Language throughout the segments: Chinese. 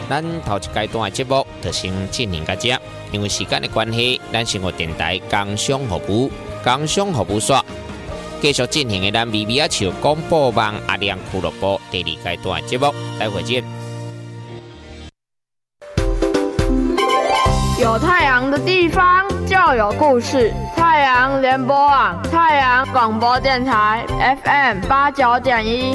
咱头一阶段的节目就先进行到这，因为时间的关系，咱生活电台工商服务所继续进行的咱微微笑广播网阿亮俱乐部第2阶段的节目，待会见。 有太阳的地方就有故事。太阳联播网，太阳广播电台 FM89.1。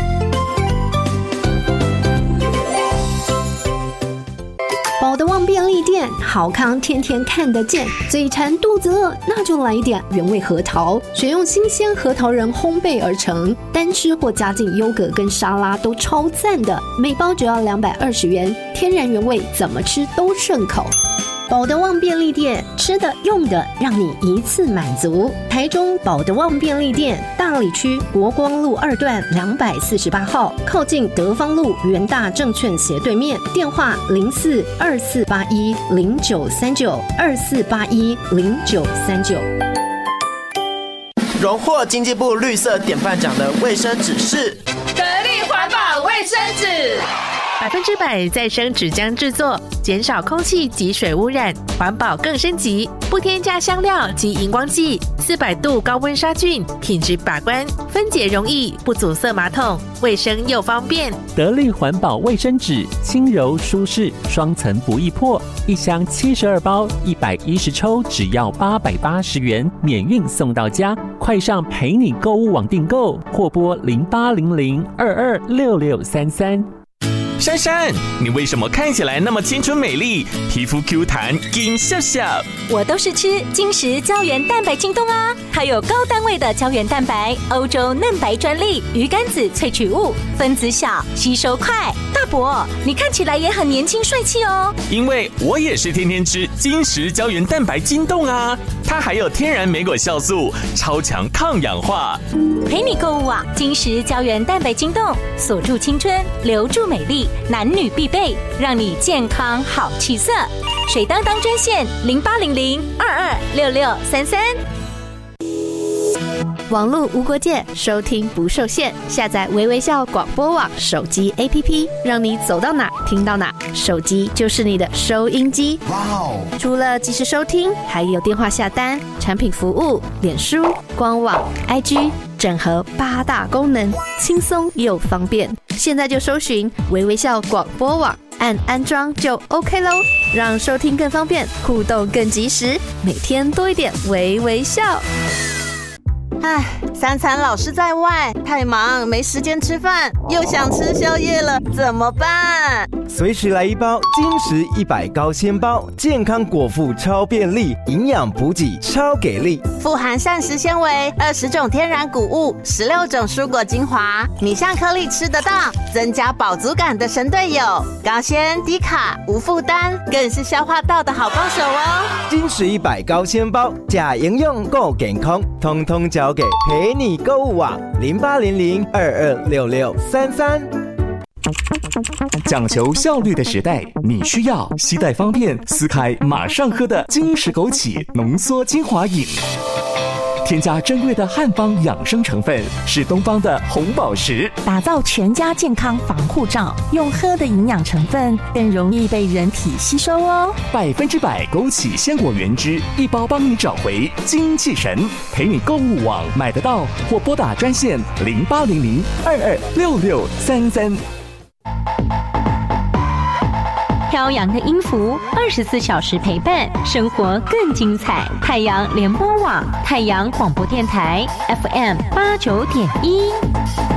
宝德旺便利店，好康天天看得见。嘴馋肚子饿，那就来一点原味核桃，选用新鲜核桃仁烘焙而成，单吃或加进优格跟沙拉都超赞的。每包只要220元，天然原味，怎么吃都顺口。宝德旺便利店，吃的用的让你一次满足。台中宝德旺便利店，大里区国光路2段248号，靠近德芳路元大证券斜对面。电话042481093924810939。 荣获经济部绿色典范奖的卫生纸是得力环保卫生纸，100%再生纸浆制作，减少空气及水污染，环保更升级，不添加香料及荧光剂，400度高温杀菌，品质把关，分解容易，不阻塞马桶，卫生又方便。 得力环保卫生纸，轻柔舒适，双层不易破，一箱72包，110抽，只要880元，免运送到家。快上陪你购物网订购，或拨0800226633。 珊珊，你为什么看起来那么青春美丽，皮肤 Q 弹，金笑笑？ 我都是吃金石胶原蛋白晶冻啊，它有高单位的胶原蛋白，欧洲嫩白专利，鱼肝子萃取物，分子小，吸收快。大伯，你看起来也很年轻帅气哦。 因为我也是天天吃金石胶原蛋白晶冻啊，它还有天然莓果酵素，超强抗氧化。 陪你购物啊，金石胶原蛋白晶冻，锁住青春，留住美丽。男女必备，让你健康好气色。水当当专线0800226633。 网络无国界，收听不受限。下载微微笑广播网手机 APP， 让你走到哪听到哪，手机就是你的收音机。哇哦！除了即时收听，还有电话下单、产品服务、脸书、官网、IG。整合8大功能，轻松又方便。现在就搜寻微微笑广播网，按安装就 OK 咯，让收听更方便，互动更及时，每天多一点微微笑。 3餐老是在外，太忙没时间吃饭，又想吃宵夜了，怎么办？ 随时来一包金石100高纤包，健康果腹超便利，营养补给超给力， 富含膳食纤维，20种天然谷物，16种蔬果精华，你像颗粒吃得到，增加饱足感的神队友，高纤低卡无负担，更是消化道的好帮手哦。 金石100高纤包，假营养够健康，通通交给陪你购物网0800226633。 讲求效率的时代，你需要携带方便、撕开马上喝的金石枸杞浓缩精华饮。添加珍贵的汉方养生成分，是东方的红宝石， 打造全家健康防护罩，用喝的营养成分更容易被人体吸收哦。 100%枸杞鲜果原汁，一包帮你找回精气神。陪你购物网买得到，或拨打专线0800226633。 飘扬的音符，24小时陪伴，生活更精彩。太阳联播网，太阳广播电台 FM89.1。